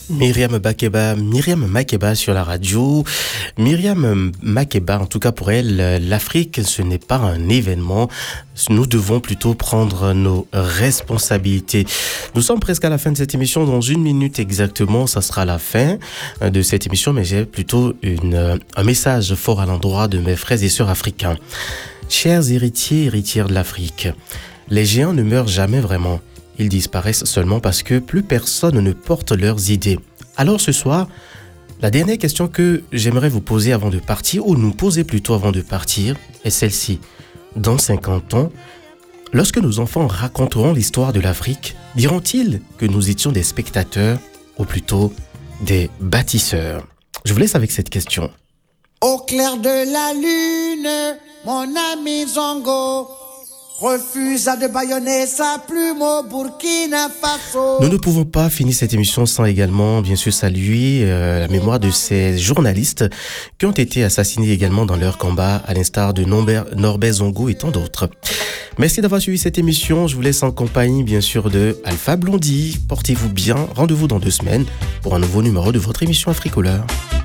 Myriam Makeba sur la radio. Myriam Makeba, en tout cas pour elle, l'Afrique, ce n'est pas un événement. Nous devons plutôt prendre nos responsabilités. Nous sommes presque à la fin de cette émission. Dans 1 minute exactement, ça sera la fin de cette émission, mais j'ai plutôt un message fort à l'endroit de mes frères et sœurs africains. Chers héritiers et héritières de l'Afrique, les géants ne meurent jamais vraiment. Ils disparaissent seulement parce que plus personne ne porte leurs idées. Alors ce soir, la dernière question que j'aimerais vous poser avant de partir, ou nous poser plutôt avant de partir, est celle-ci. Dans 50 ans, lorsque nos enfants raconteront l'histoire de l'Afrique, diront-ils que nous étions des spectateurs, ou plutôt des bâtisseurs? Je vous laisse avec cette question. Au clair de la lune, mon ami Zongo refusa de bâillonner sa plume au Burkina Faso. Nous ne pouvons pas finir cette émission sans également, bien sûr, saluer la mémoire de ces journalistes qui ont été assassinés également dans leur combat, à l'instar de Norbert Zongo et tant d'autres. Merci d'avoir suivi cette émission. Je vous laisse en compagnie, bien sûr, de Alpha Blondy. Portez-vous bien. Rendez-vous dans 2 semaines pour un nouveau numéro de votre émission Africoleur.